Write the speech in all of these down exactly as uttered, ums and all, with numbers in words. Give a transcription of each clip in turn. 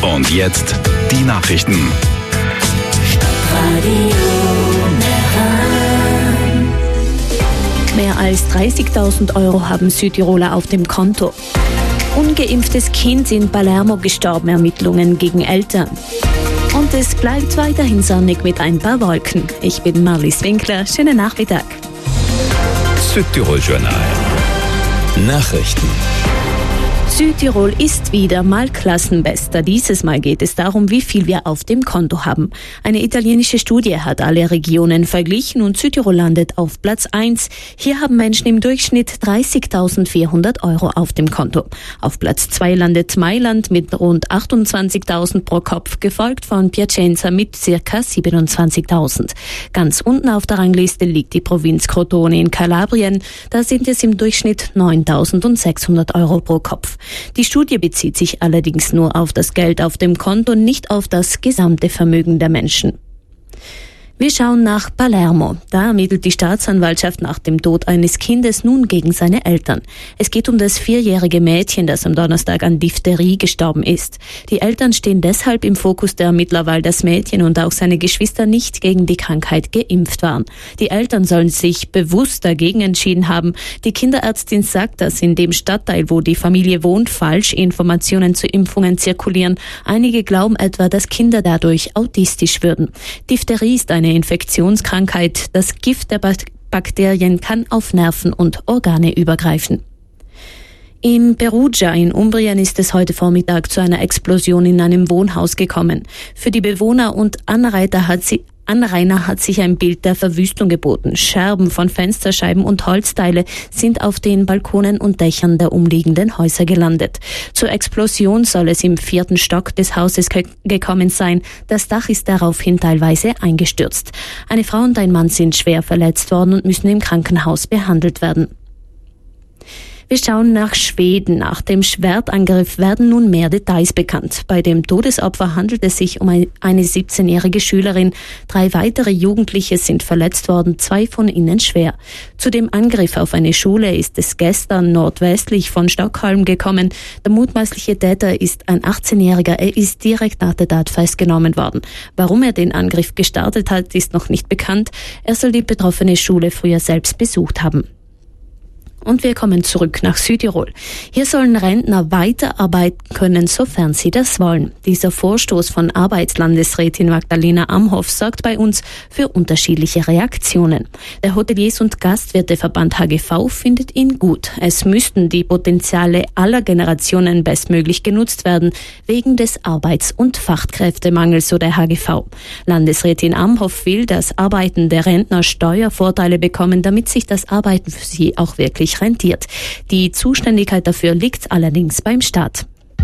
Und jetzt die Nachrichten. Mehr als dreißigtausend Euro haben Südtiroler auf dem Konto. Ungeimpftes Kind in Palermo gestorben, Ermittlungen gegen Eltern. Und es bleibt weiterhin sonnig mit ein paar Wolken. Ich bin Marlies Winkler. Schönen Nachmittag. Südtirol-Journal. Nachrichten. Südtirol ist wieder mal Klassenbester. Dieses Mal geht es darum, wie viel wir auf dem Konto haben. Eine italienische Studie hat alle Regionen verglichen und Südtirol landet auf Platz eins. Hier haben Menschen im Durchschnitt dreißigtausendvierhundert Euro auf dem Konto. Auf Platz zwei landet Mailand mit rund achtundzwanzigtausend pro Kopf, gefolgt von Piacenza mit circa siebenundzwanzigtausend. Ganz unten auf der Rangliste liegt die Provinz Crotone in Kalabrien. Da sind es im Durchschnitt neuntausendsechshundert Euro pro Kopf. Die Studie bezieht sich allerdings nur auf das Geld auf dem Konto, nicht auf das gesamte Vermögen der Menschen. Wir schauen nach Palermo. Da ermittelt die Staatsanwaltschaft nach dem Tod eines Kindes nun gegen seine Eltern. Es geht um das vierjährige Mädchen, das am Donnerstag an Diphtherie gestorben ist. Die Eltern stehen deshalb im Fokus der Ermittler, weil das Mädchen und auch seine Geschwister nicht gegen die Krankheit geimpft waren. Die Eltern sollen sich bewusst dagegen entschieden haben. Die Kinderärztin sagt, dass in dem Stadtteil, wo die Familie wohnt, falsch Informationen zu Impfungen zirkulieren. Einige glauben etwa, dass Kinder dadurch autistisch würden. Diphtherie ist eine Infektionskrankheit. Das Gift der Bakterien kann auf Nerven und Organe übergreifen. In Perugia in Umbrien ist es heute Vormittag zu einer Explosion in einem Wohnhaus gekommen. Für die Bewohner und Anrainer hat sie Anrainer hat sich ein Bild der Verwüstung geboten. Scherben von Fensterscheiben und Holzteile sind auf den Balkonen und Dächern der umliegenden Häuser gelandet. Zur Explosion soll es im vierten Stock des Hauses ge- gekommen sein. Das Dach ist daraufhin teilweise eingestürzt. Eine Frau und ein Mann sind schwer verletzt worden und müssen im Krankenhaus behandelt werden. Wir schauen nach Schweden. Nach dem Schwertangriff werden nun mehr Details bekannt. Bei dem Todesopfer handelt es sich um eine siebzehnjährige Schülerin. Drei weitere Jugendliche sind verletzt worden, zwei von ihnen schwer. Zu dem Angriff auf eine Schule ist es gestern nordwestlich von Stockholm gekommen. Der mutmaßliche Täter ist ein achtzehnjähriger. Er ist direkt nach der Tat festgenommen worden. Warum er den Angriff gestartet hat, ist noch nicht bekannt. Er soll die betroffene Schule früher selbst besucht haben. Und wir kommen zurück nach Südtirol. Hier sollen Rentner weiterarbeiten können, sofern sie das wollen. Dieser Vorstoß von Arbeitslandesrätin Magdalena Amhoff sorgt bei uns für unterschiedliche Reaktionen. Der Hoteliers- und Gastwirteverband H G V findet ihn gut. Es müssten die Potenziale aller Generationen bestmöglich genutzt werden, wegen des Arbeits- und Fachkräftemangels, so der H G V. Landesrätin Amhoff will, dass arbeitende Rentner Steuervorteile bekommen, damit sich das Arbeiten für sie auch wirklich rentiert. Die Zuständigkeit dafür liegt allerdings beim Staat.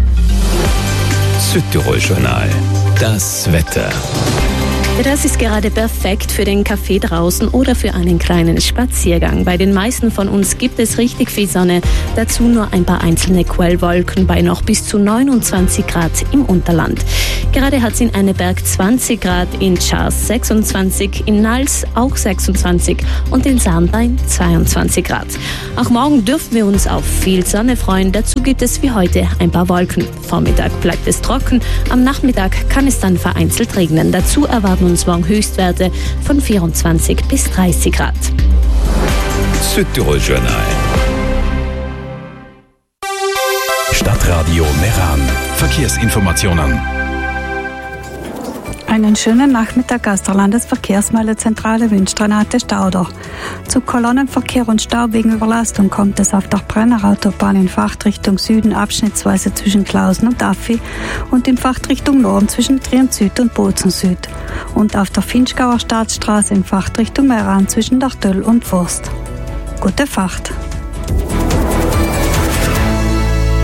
Südtirol-Journal. Das Wetter. Das ist gerade perfekt für den Kaffee draußen oder für einen kleinen Spaziergang. Bei den meisten von uns gibt es richtig viel Sonne, dazu nur ein paar einzelne Quellwolken bei noch bis zu neunundzwanzig Grad im Unterland. Gerade hat es in Enneberg zwanzig Grad, in Schaas sechsundzwanzig, in Nals auch sechsundzwanzig und in Sarnbein zweiundzwanzig Grad. Auch morgen dürfen wir uns auf viel Sonne freuen. Dazu gibt es wie heute ein paar Wolken. Vormittag bleibt es trocken, am Nachmittag kann es dann vereinzelt regnen. Dazu erwarten uns morgen Höchstwerte von vierundzwanzig bis dreißig Grad. Südtirol-Journal. Stadtradio Meran. Verkehrsinformationen. Einen schönen Nachmittag aus der Landesverkehrsmeldezentrale wünscht Renate Stauder. Zu Kolonnenverkehr und Stau wegen Überlastung kommt es auf der Brennerautobahn in Fachrichtung Süden abschnittsweise zwischen Klausen und Affi und in Fachrichtung Norden zwischen Trient Süd und Bozen Süd und auf der Finchgauer Staatsstraße in Fachrichtung Meran zwischen Dartöll und Forst. Gute Fahrt!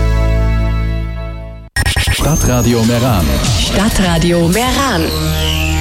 Stadtradio Meran. Stadtradio Meran.